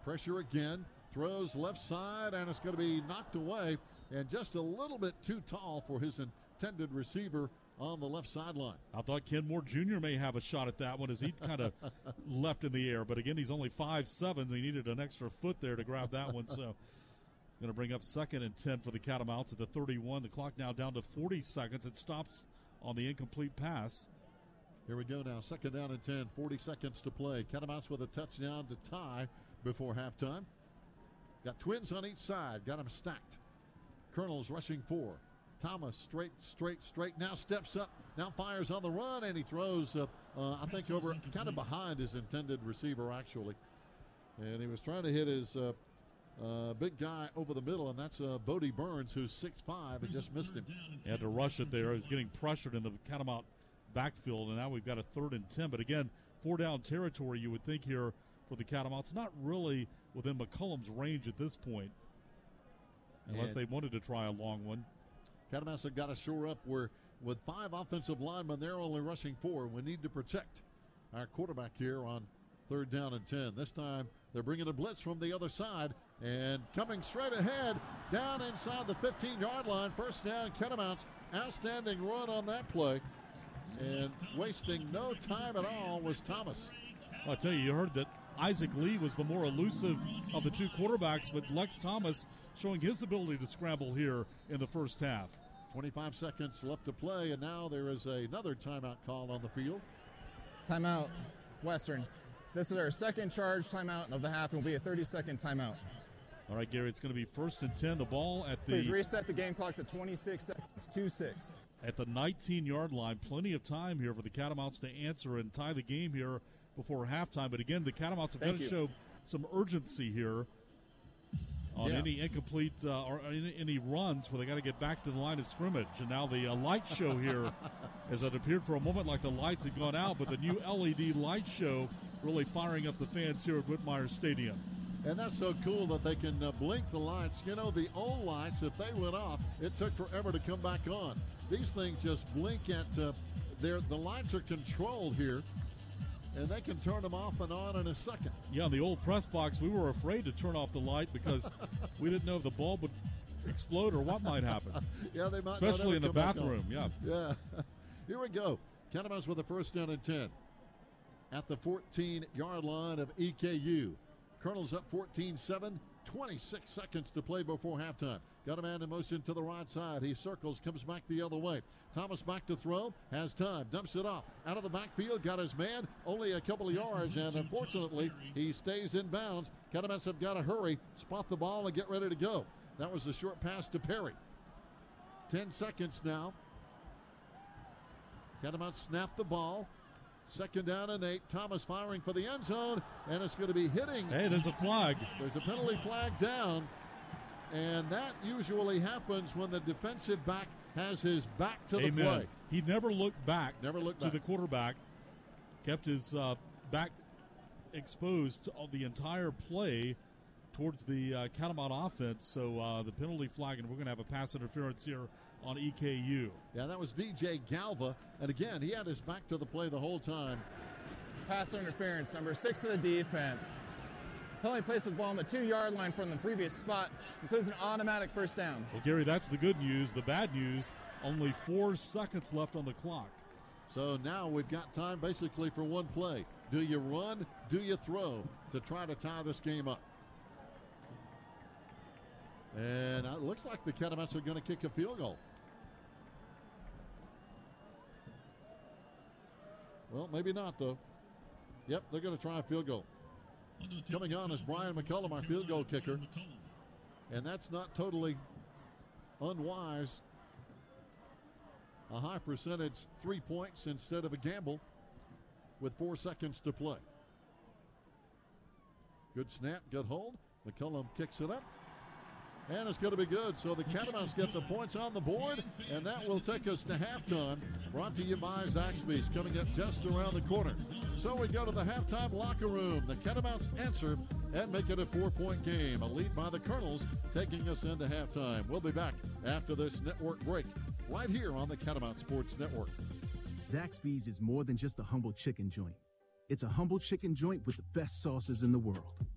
Pressure again. Throws left side, and it's going to be knocked away, and just a little bit too tall for his intended receiver on the left sideline. I thought Ken Moore Jr. may have a shot at that one as he kind of left in the air. But, again, he's only 5'7", so he needed an extra foot there to grab that one. So it's going to bring up 2nd and 10 for the Catamounts at the 31. The clock now down to 40 seconds. It stops on the incomplete pass. Here we go now, 2nd down and 10, 40 seconds to play. Catamounts with a touchdown to tie before halftime. Got twins on each side. Got them stacked. Colonels rushing 4. Thomas straight. Now steps up. Now fires on the run, and he throws, I think, over kind of behind his intended receiver, actually. And he was trying to hit his big guy over the middle, and that's Bodie Burns, who's 6'5", and just missed him. He had to rush it there. He was getting pressured in the Catamount backfield, and now we've got a 3rd and 10. But, again, 4-down territory, you would think here, for the Catamounts. Not really within McCullum's range at this point, unless they wanted to try a long one. Catamounts have got to shore up where with 5 offensive linemen, they're only rushing 4. We need to protect our quarterback here on 3rd down and 10. This time they're bringing a blitz from the other side, and coming straight ahead down inside the 15-yard line. 1st down, Catamounts. Outstanding run on that play, and wasting no time at all was Thomas. I'll tell you heard that Isaac Lee was the more elusive of the two quarterbacks, but Lex Thomas showing his ability to scramble here in the first half. 25 seconds left to play, and now there is another timeout called on the field. Timeout, Western. This is our 2nd charge timeout of the half, and will be a 30-second timeout. All right, Gary, it's going to be 1st and 10. The ball at the... Please reset the game clock to 26 seconds, 2-6. At the 19-yard line. Plenty of time here for the Catamounts to answer and tie the game here before halftime. But, again, the Catamounts have got to show some urgency here on any incomplete or any runs where they got to get back to the line of scrimmage. And now the light show here, as it appeared for a moment like the lights had gone out, but the new LED light show really firing up the fans here at Whitmire Stadium. And that's so cool that they can blink the lights. You know, the old lights, if they went off, it took forever to come back on. These things just blink at the lights are controlled here, and they can turn them off and on in a second. Yeah, in the old press box, we were afraid to turn off the light because we didn't know if the bulb would explode or what might happen. Yeah, they might. Especially in the bathroom, Yeah. Here we go. Catamounts with a 1st down and 10 at the 14-yard line of EKU. Colonels up 14-7, 26 seconds to play before halftime. Got a man in motion to the right side. He circles, comes back the other way. Thomas back to throw, has time, dumps it off. Out of the backfield, got his man, only a couple of yards, and unfortunately, he stays in bounds. Catamounts have got to hurry, spot the ball, and get ready to go. That was the short pass to Perry. 10 seconds now. Catamounts snap the ball. 2nd down and 8. Thomas firing for the end zone, and it's going to be hitting. Hey, there's a flag. There's a penalty flag down, and that usually happens when the defensive back has his back to the play. He never looked back. To the quarterback. Kept his back exposed on the entire play towards the Catamount offense. So the penalty flag, and we're going to have a pass interference here on EKU. Yeah, that was DJ Galva. And again, he had his back to the play the whole time. Pass interference, number 6 of the defense. Penalty places the ball on the 2-yard line from the previous spot, includes an automatic 1st down. Well, Gary, that's the good news. The bad news, only 4 seconds left on the clock. So now we've got time basically for one play. Do you run? Do you throw to try to tie this game up? And it looks like the Catamounts are going to kick a field goal. Well, maybe not, though. Yep, they're going to try a field goal. Coming on is Brian McCullum, our field goal kicker. And that's not totally unwise. A high percentage 3 points instead of a gamble with 4 seconds to play. Good snap, good hold. McCullum kicks it up. And it's going to be good. So the Catamounts get the points on the board, and that will take us to halftime. Brought to you by Zaxby's, coming up just around the corner. So we go to the halftime locker room. The Catamounts answer and make it a 4-point game. A lead by the Colonels taking us into halftime. We'll be back after this network break right here on the Catamount Sports Network. Zaxby's is more than just a humble chicken joint. It's a humble chicken joint with the best sauces in the world.